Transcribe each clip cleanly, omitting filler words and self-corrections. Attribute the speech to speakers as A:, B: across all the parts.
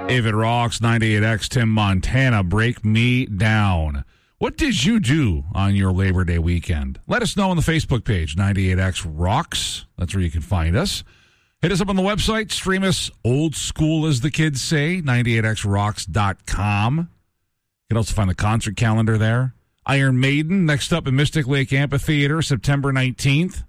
A: Avid Rocks, 98X, Tim Montana, Break Me Down. What did you do on your Labor Day weekend? Let us know on the Facebook page, 98X Rocks. That's where you can find us. Hit us up on the website. Stream us old school, as the kids say, 98xrocks.com. You can also find the concert calendar there. Iron Maiden, next up in Mystic Lake Amphitheater, September 19th.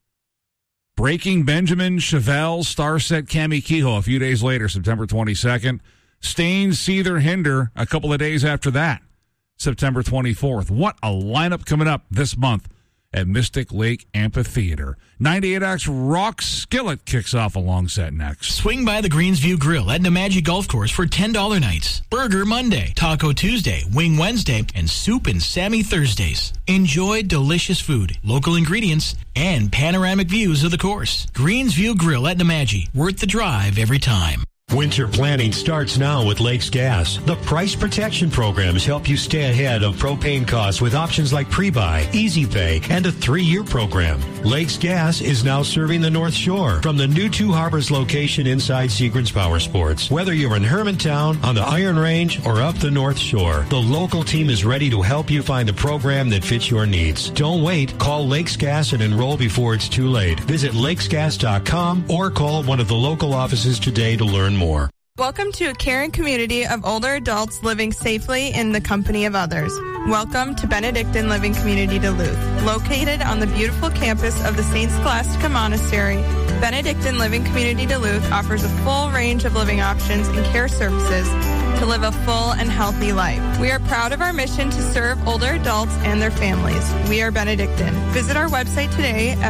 A: Breaking Benjamin, Chevelle, Starset, Cami Kehoe a few days later, September 22nd. Stain, Seether, Hinder a couple of days after that, September 24th. What a lineup coming up this month at Mystic Lake Amphitheater. 98X Rock Skillet kicks off a long set next.
B: Swing by the Greensview Grill at Namaji Golf Course for $10 nights. Burger Monday, Taco Tuesday, Wing Wednesday, and Soup and Sammy Thursdays. Enjoy delicious food, local ingredients, and panoramic views of the course. Greensview Grill at Namaji. Worth the drive every time.
C: Winter planning starts now with Lakes Gas. The price protection programs help you stay ahead of propane costs with options like pre-buy, easy pay, and a 3-year program. Lakes Gas is now serving the North Shore from the new Two Harbors location inside Seagrams Power Sports. Whether you're in Hermantown, on the Iron Range, or up the North Shore, the local team is ready to help you find the program that fits your needs. Don't wait. Call Lakes Gas and enroll before it's too late. Visit lakesgas.com or call one of the local offices today to learn more.
D: Welcome to a caring community of older adults living safely in the company of others. Welcome to Benedictine Living Community Duluth. Located on the beautiful campus of the St. Scholastica Monastery, Benedictine Living Community Duluth offers a full range of living options and care services to live a full and healthy life. We are proud of our mission to serve older adults and their families. We are Benedictine. Visit our website today at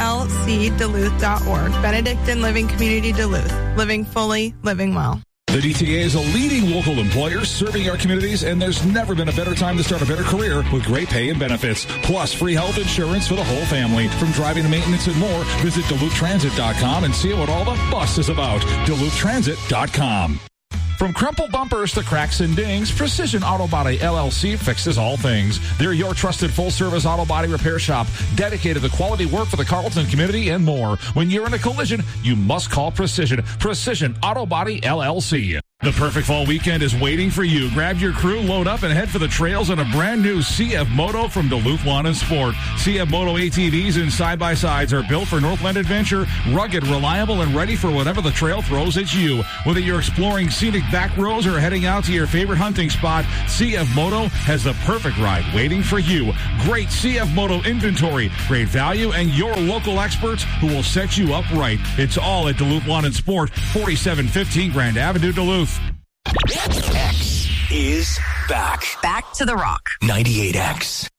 D: blcduluth.org. Benedictine Living Community Duluth. Living fully, living well.
E: The DTA is a leading local employer serving our communities, and there's never been a better time to start a better career with great pay and benefits, plus free health insurance for the whole family. From driving to maintenance and more, visit DuluthTransit.com and see what all the fuss is about. DuluthTransit.com. From crumpled bumpers to cracks and dings, Precision Auto Body LLC fixes all things. They're your trusted full-service auto body repair shop, dedicated to quality work for the Carleton community and more. When you're in a collision, you must call Precision. Precision Auto Body LLC. The perfect fall weekend is waiting for you. Grab your crew, load up, and head for the trails on a brand new CF Moto from Duluth Lawn and Sport. CF Moto ATVs and side-by-sides are built for Northland adventure, rugged, reliable, and ready for whatever the trail throws at you. Whether you're exploring scenic back roads or heading out to your favorite hunting spot, CF Moto has the perfect ride waiting for you. Great CF Moto inventory, great value, and your local experts who will set you up right. It's all at Duluth Lawn and Sport, 4715 Grand Avenue, Duluth.
F: X is back.
G: Back to the rock.
F: 98X.